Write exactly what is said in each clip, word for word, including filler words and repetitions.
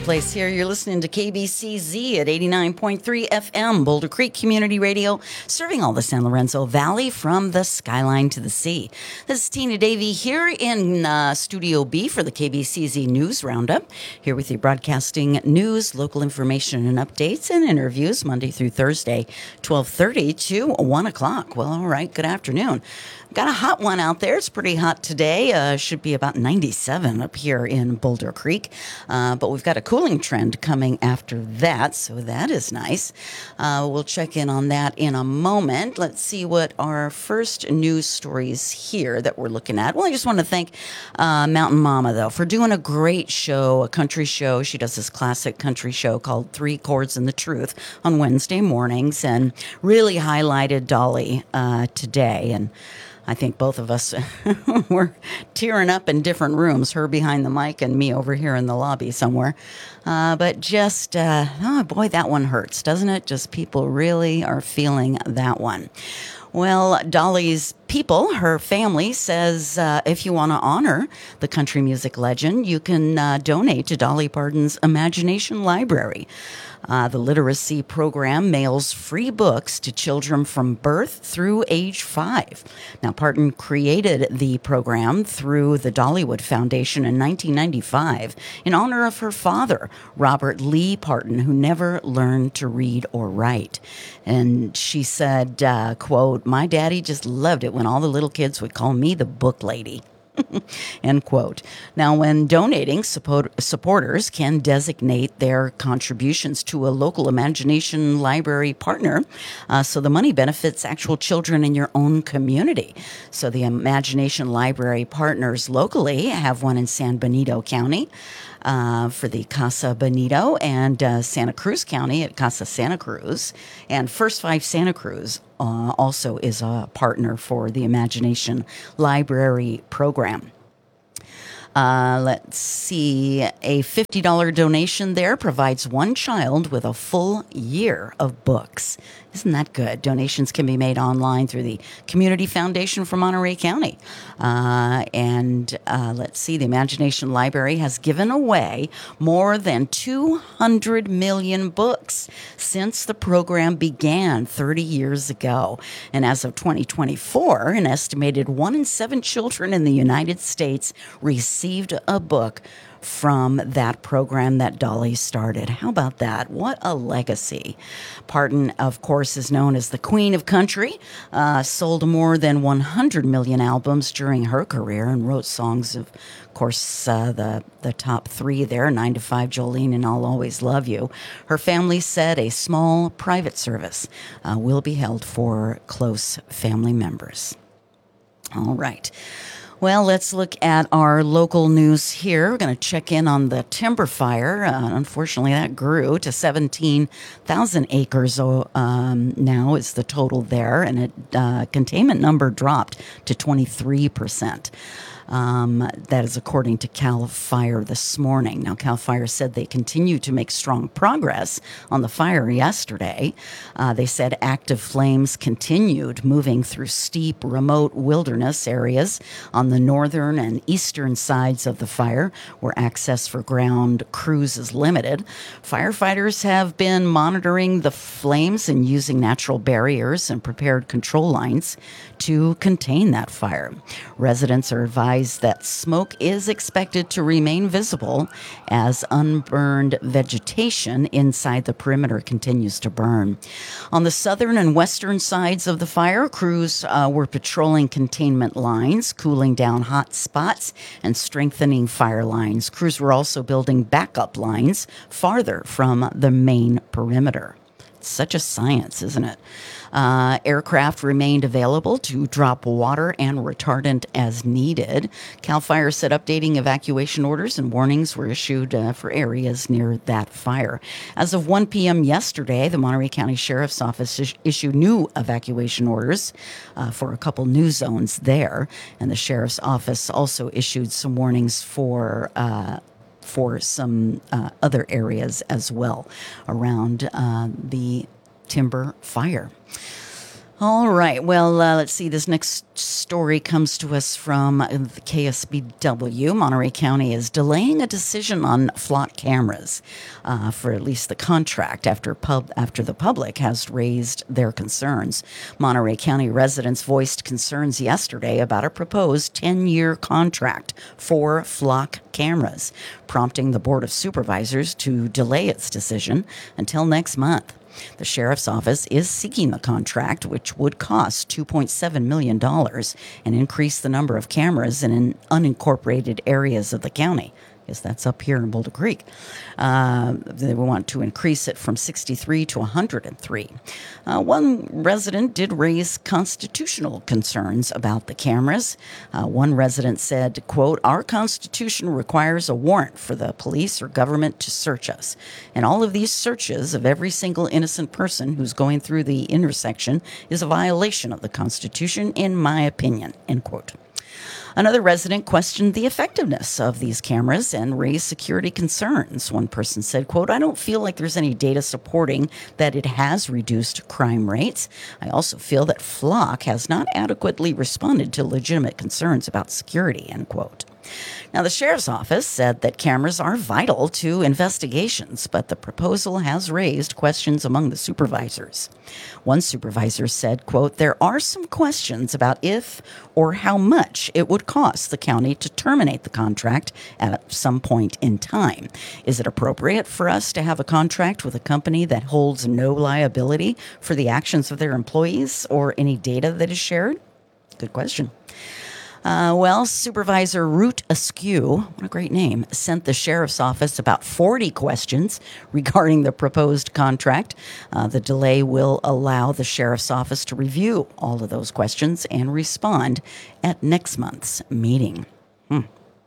place here. You're listening to K B C Z at eighty-nine point three F M, Boulder Creek Community Radio, serving all the San Lorenzo Valley from the skyline to the sea. This is Tina Davey here in uh, Studio B for the K B C Z News Roundup. Here with you broadcasting news, local information, and updates and interviews Monday through Thursday, twelve thirty to one o'clock. Well, all right, good afternoon. Got a hot one out there. It's pretty hot today. Uh, should be about ninety-seven up here in Boulder Creek. Uh, but we've got a cooling trend coming after that, so that is nice. Uh, we'll check in on that in a moment. Let's see what our first news stories here that we're looking at. Well, I just want to thank uh, Mountain Mama, though, for doing a great show, a country show. She does this classic country show called Three Chords and the Truth on Wednesday mornings and really highlighted Dolly uh, today. And I think both of us were tearing up in different rooms, her behind the mic and me over here in the lobby somewhere. Uh, but just, uh, oh boy, that one hurts, doesn't it? Just people really are feeling that one. Well, Dolly's people, her family, says uh, if you want to honor the country music legend, you can uh, donate to Dolly Parton's Imagination Library. Uh, the literacy program mails free books to children from birth through age five. Now, Parton created the program through the Dollywood Foundation in nineteen ninety-five in honor of her father, Robert Lee Parton, who never learned to read or write. And she said, uh, quote, "My daddy just loved it when all the little kids would call me the book lady." End quote. Now, when donating, support, supporters can designate their contributions to a local Imagination Library partner, uh, so the money benefits actual children in your own community. So the Imagination Library partners locally have one in San Benito County uh, for the Casa Benito, and uh, Santa Cruz County at Casa Santa Cruz, and First Five Santa Cruz Uh, also is a partner for the Imagination Library program. Uh, let's see, a fifty dollars donation there provides one child with a full year of books. Isn't that good? Donations can be made online through the Community Foundation for Monterey County. Uh, and uh, let's see, the Imagination Library has given away more than two hundred million books since the program began thirty years ago. And as of twenty twenty-four, an estimated one in seven children in the United States received a book from that program that Dolly started. How about that? What a legacy. Parton, of course, is known as the Queen of Country, uh, sold more than one hundred million albums during her career and wrote songs of, of course, uh, the, the top three there, nine to five, Jolene and I'll Always Love You. Her family said a small private service uh, will be held for close family members. All right. Well, let's look at our local news here. We're going to check in on the timber fire. Uh, unfortunately, that grew to seventeen thousand acres um, now is the total there, and it uh, containment number dropped to twenty-three percent. Um, that is according to CAL FIRE this morning. Now, CAL FIRE said they continue to make strong progress on the fire yesterday. Uh, they said active flames continued moving through steep, remote wilderness areas on the northern and eastern sides of the fire, where access for ground crews is limited. Firefighters have been monitoring the flames and using natural barriers and prepared control lines to contain that fire. Residents are advised that smoke is expected to remain visible as unburned vegetation inside the perimeter continues to burn. On the southern and western sides of the fire, crews uh, were patrolling containment lines, cooling down hot spots, and strengthening fire lines. Crews were also building backup lines farther from the main perimeter. It's such a science, isn't it? Uh, aircraft remained available to drop water and retardant as needed. CAL FIRE said updating evacuation orders and warnings were issued uh, for areas near that fire. As of one p.m. yesterday, the Monterey County Sheriff's Office is- issued new evacuation orders uh, for a couple new zones there. And the Sheriff's Office also issued some warnings for uh, for some uh, other areas as well around uh, the timber fire. All right. Well, uh, let's see. This next story comes to us from the K S B W. Monterey County is delaying a decision on flock cameras uh, for at least the contract after pub after the public has raised their concerns. Monterey County residents voiced concerns yesterday about a proposed ten-year contract for flock cameras, prompting the Board of Supervisors to delay its decision until next month. The sheriff's office is seeking the contract, which would cost two point seven million dollars and increase the number of cameras in unincorporated areas of the county. I guess that's up here in Boulder Creek. Uh, they want to increase it from sixty-three to one hundred three. Uh, one resident did raise constitutional concerns about the cameras. Uh, one resident said, quote, "Our Constitution requires a warrant for the police or government to search us. And all of these searches of every single innocent person who's going through the intersection is a violation of the Constitution, in my opinion," end quote. Another resident questioned the effectiveness of these cameras and raised security concerns. One person said, quote, "I don't feel like there's any data supporting that it has reduced crime rates. I also feel that Flock has not adequately responded to legitimate concerns about security," end quote. Now, the sheriff's office said that cameras are vital to investigations, but the proposal has raised questions among the supervisors. One supervisor said, quote, "There are some questions about if or how much it would cost the county to terminate the contract at some point in time. Is it appropriate for us to have a contract with a company that holds no liability for the actions of their employees or any data that is shared?" Good question. Uh, well, Supervisor Root Askew, what a great name, sent the sheriff's office about forty questions regarding the proposed contract. Uh, the delay will allow the sheriff's office to review all of those questions and respond at next month's meeting. Hmm.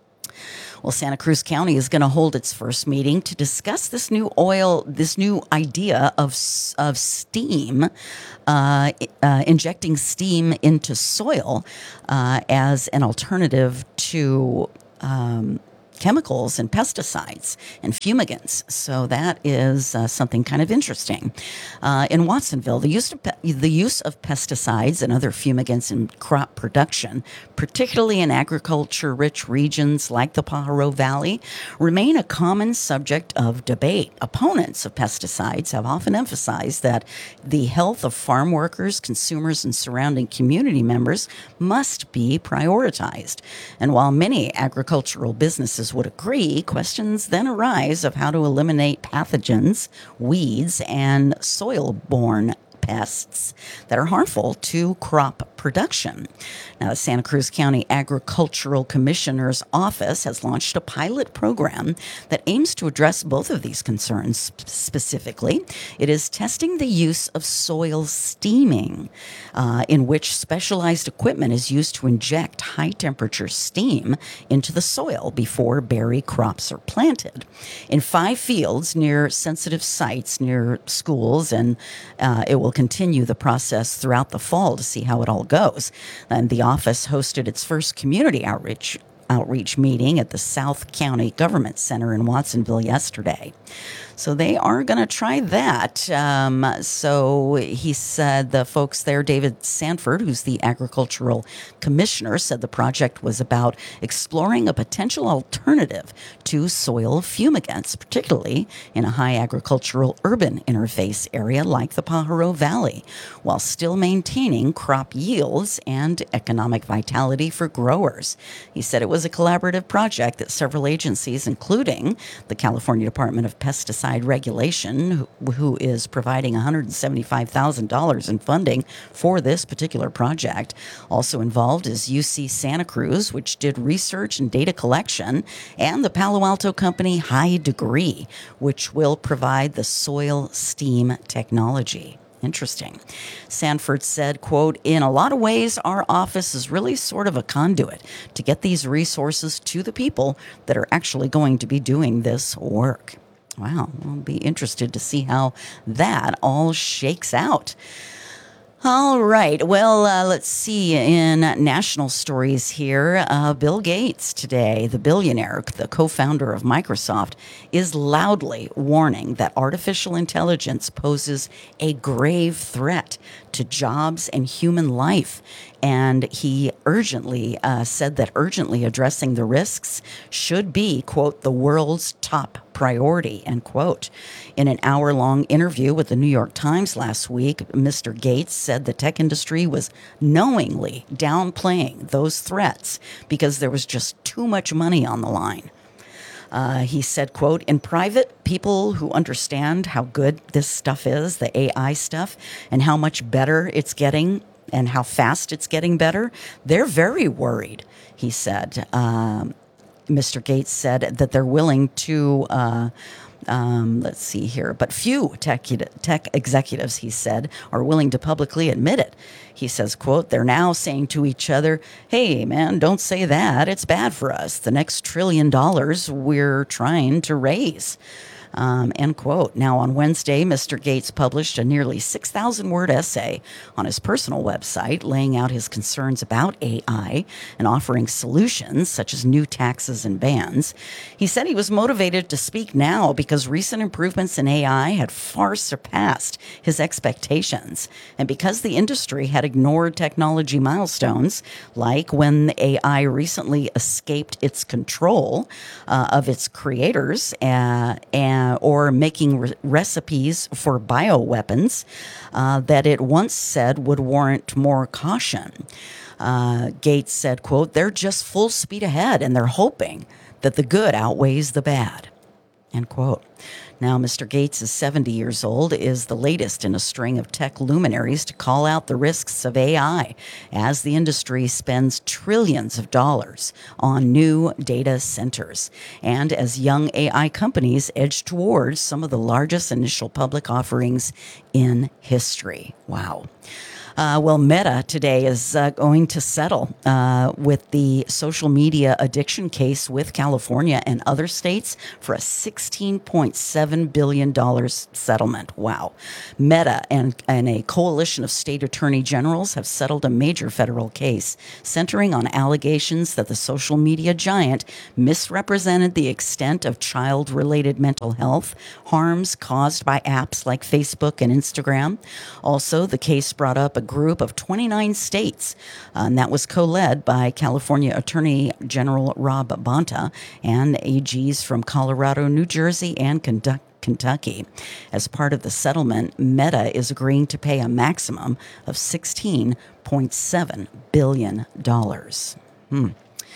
Well, Santa Cruz County is going to hold its first meeting to discuss this new oil, this new idea of of steam, uh, uh, injecting steam into soil uh, as an alternative to um, chemicals and pesticides and fumigants. So that is uh, something kind of interesting. Uh, in Watsonville, the use of pe- the use of pesticides and other fumigants in crop production, particularly in agriculture-rich regions like the Pajaro Valley, remain a common subject of debate. Opponents of pesticides have often emphasized that the health of farm workers, consumers, and surrounding community members must be prioritized. And while many agricultural businesses would agree, questions then arise of how to eliminate pathogens, weeds, and soil-borne pests that are harmful to crop production. Now, the Santa Cruz County Agricultural Commissioner's Office has launched a pilot program that aims to address both of these concerns. Specifically, it is testing the use of soil steaming, uh, in which specialized equipment is used to inject high-temperature steam into the soil before berry crops are planted. In five fields near sensitive sites near schools, and uh, it will continue the process throughout the fall to see how it all goes. And the office hosted its first community outreach outreach meeting at the South County Government Center in Watsonville yesterday. So they are going to try that. Um, so he said the folks there, David Sanford, who's the agricultural commissioner, said the project was about exploring a potential alternative to soil fumigants, particularly in a high agricultural urban interface area like the Pajaro Valley, while still maintaining crop yields and economic vitality for growers. He said it was a collaborative project that several agencies, including the California Department of Pesticide Regulation, who, who is providing one hundred seventy-five thousand dollars in funding for this particular project. Also involved is U C Santa Cruz, which did research and data collection, and the Palo Alto company High Degree, which will provide the soil steam technology. Interesting. Sanford said, quote, "In a lot of ways, our office is really sort of a conduit to get these resources to the people that are actually going to be doing this work." Wow, I'll be interested to see how that all shakes out. All right. Well, uh, let's see. In national stories here, uh, Bill Gates today, the billionaire, the co-founder of Microsoft, is loudly warning that artificial intelligence poses a grave threat to jobs and human life. And he urgently uh, said that urgently addressing the risks should be, quote, the world's top priority, end quote. In an hour-long interview with the New York Times last week, Mister Gates said the tech industry was knowingly downplaying those threats because there was just too much money on the line. Uh, he said, quote, in private, people who understand how good this stuff is, the A I stuff, and how much better it's getting and how fast it's getting better, they're very worried, he said. Um, Mister Gates said that they're willing to, uh, um, let's see here, but few tech, tech executives, he said, are willing to publicly admit it. He says, quote, they're now saying to each other, hey, man, don't say that. It's bad for us. The next trillion dollars we're trying to raise. Um, end quote. Now, on Wednesday, Mister Gates published a nearly six thousand word essay on his personal website, laying out his concerns about A I and offering solutions such as new taxes and bans. He said he was motivated to speak now because recent improvements in A I had far surpassed his expectations. And because the industry had ignored technology milestones, like when A I recently escaped its control uh, of its creators uh, and or making re- recipes for bioweapons uh, that it once said would warrant more caution. Uh, Gates said, quote, they're just full speed ahead and they're hoping that the good outweighs the bad, end quote. Now, Mister Gates is seventy years old, is the latest in a string of tech luminaries to call out the risks of A I as the industry spends trillions of dollars on new data centers and as young A I companies edge towards some of the largest initial public offerings in history. Wow. Uh, well, Meta today is uh, going to settle uh, with the social media addiction case with California and other states for a sixteen point seven billion dollars settlement. Wow. Meta and, and a coalition of state attorney generals have settled a major federal case centering on allegations that the social media giant misrepresented the extent of child-related mental health harms caused by apps like Facebook and Instagram. Also, the case brought up a group of twenty-nine states, uh, and that was co-led by California Attorney General Rob Bonta and A Gs from Colorado, New Jersey, and Kentucky. As part of the settlement, Meta is agreeing to pay a maximum of sixteen point seven billion dollars. Hmm.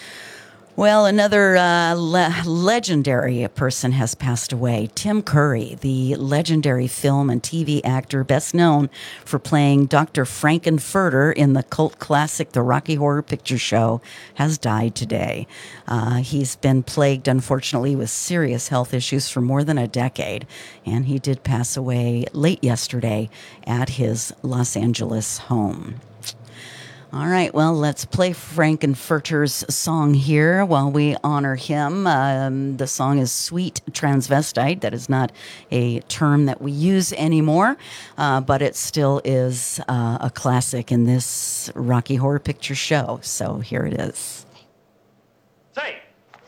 Well, another uh, le- legendary person has passed away. Tim Curry, the legendary film and T V actor best known for playing Doctor Frankenfurter in the cult classic The Rocky Horror Picture Show, has died today. Uh, he's been plagued, unfortunately, with serious health issues for more than a decade, and he did pass away late yesterday at his Los Angeles home. All right, well, let's play Frankenfurter's song here while we honor him. Um, the song is Sweet Transvestite. That is not a term that we use anymore, uh, but it still is uh, a classic in this Rocky Horror Picture Show. So here it is. Say,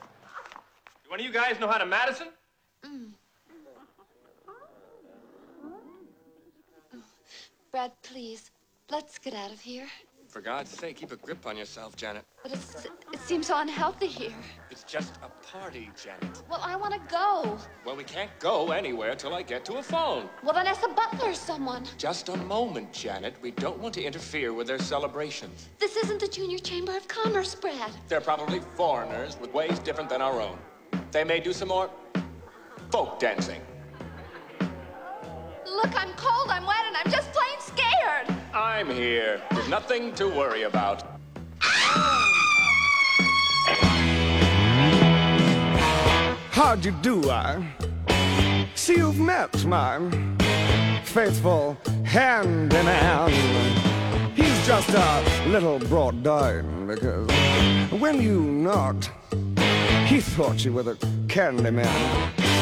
do one of you guys know how to Madison? Mm. Brad, please, let's get out of here. For God's sake, keep a grip on yourself, Janet. But it's, it seems so unhealthy here. It's just a party, Janet. Well, I want to go. Well, we can't go anywhere till I get to a phone. Well, then ask the butler or someone. Just a moment, Janet. We don't want to interfere with their celebrations. This isn't the Junior Chamber of Commerce, Brad. They're probably foreigners with ways different than our own. They may do some more folk dancing. Look, I'm cold, I'm wet, and I'm just plain scared. I'm here. There's nothing to worry about. How'd you do, I? See, you've met my faithful hand-in-hand. He's just a little brought down because when you knocked, he thought you were the candy man.